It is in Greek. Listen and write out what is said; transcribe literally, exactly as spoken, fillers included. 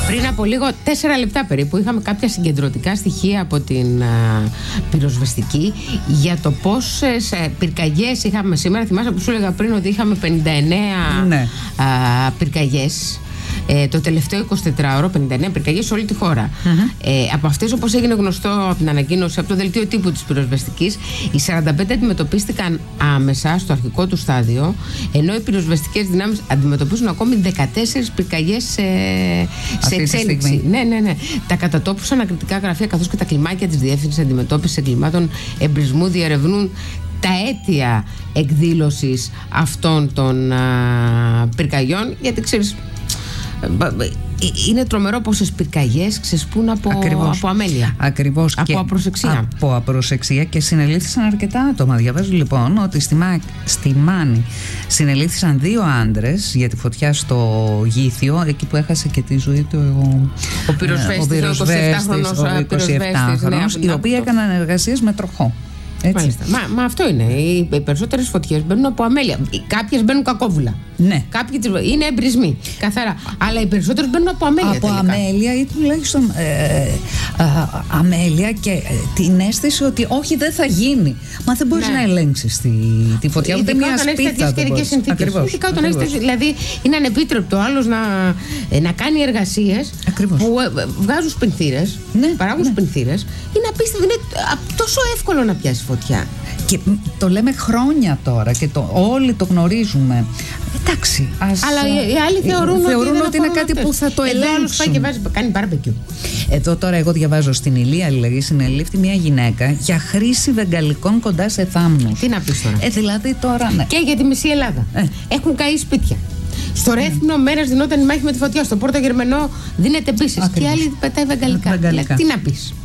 Πριν από λίγο, τέσσερα λεπτά περίπου, είχαμε κάποια συγκεντρωτικά στοιχεία από την α, πυροσβεστική για το πόσες πυρκαγιές είχαμε σήμερα. Θυμάσαι που σου έλεγα πριν ότι είχαμε πενήντα εννέα ναι. α, πυρκαγιές. Ε, το τελευταίο εικοσιτετράωρο, πενήντα εννέα πυρκαγιές σε όλη τη χώρα. Mm-hmm. Ε, από αυτές, όπως έγινε γνωστό από την ανακοίνωση, από το δελτίο τύπου της πυροσβεστικής, οι σαράντα πέντε αντιμετωπίστηκαν άμεσα στο αρχικό του στάδιο, ενώ οι πυροσβεστικές δυνάμεις αντιμετωπίζουν ακόμη δεκατέσσερις πυρκαγιές σε, σε εξέλιξη. Ναι, ναι, ναι. Τα κατατόπους ανακριτικά γραφεία καθώς και τα κλιμάκια της Διεύθυνσης Αντιμετώπισης Εγκλημάτων Εμπρισμού διερευνούν τα αίτια εκδήλωσης αυτών των α, πυρκαγιών, γιατί ξέρεις, είναι τρομερό πόσες πυρκαγιές ξεσπούν από, από αμέλεια. Ακριβώς. Από και απροσεξία. Από απροσεξία και συνελήφθησαν αρκετά άτομα. Διαβάζω λοιπόν ότι στη, Μά, στη Μάνη συνελήφθησαν δύο άντρες για τη φωτιά στο Γήθιο, εκεί που έχασε και τη ζωή του ο, ο πυροσβέστης, ο εικοσιεπτάχρονος, οι οποίοι έκαναν εργασίες με τροχό. Μα, μα αυτό είναι. Οι, οι περισσότερες φωτιές μπαίνουν από αμέλεια. Κάποιες μπαίνουν κακόβουλα. Ναι. Κάποιοι είναι εμπρισμοί. Καθαρά. Αλλά οι περισσότερες μπαίνουν από αμέλεια. Από τελικά. αμέλεια ή τουλάχιστον ε, α, αμέλεια και ε, την αίσθηση ότι όχι, δεν θα γίνει. Μα δεν μπορείς ναι. να ελέγξεις τη, τη φωτιά. Ούτε μια σπίθα. Ειδικά όταν έχεις. Δηλαδή είναι ανεπίτρεπτο άλλος να, να κάνει εργασίες που βγάζουν σπινθήρες, ναι, παράγουν ναι. σπινθήρες. Είναι απίστευτο. Είναι τόσο εύκολο να πιάσει φωτιά. Και το λέμε χρόνια τώρα και το, όλοι το γνωρίζουμε. Εντάξει. Ας, αλλά οι, οι άλλοι θεωρούν, θεωρούν ότι, ότι είναι κάτι αυτές. Που θα το ελέγξουν. Εδώ πάει και βάζει, κάνει μπάρμπεκιου. Εδώ τώρα εγώ διαβάζω στην Ηλία, δηλαδή συνελήφθη μια γυναίκα για χρήση βεγγαλικών κοντά σε θάμνους. Τι να πεις τώρα. Ε, δηλαδή τώρα ναι. Και για τη μισή Ελλάδα. Ε. Έχουν καεί σπίτια. Στο Ρέθυμνο μέρες δινόταν η μάχη με τη φωτιά. Στο Πόρτο Γερμανό δίνεται επίσης. Και άλλοι πετάει βεγγαλικά. βεγγαλικά. Δηλαδή, τι να πεις.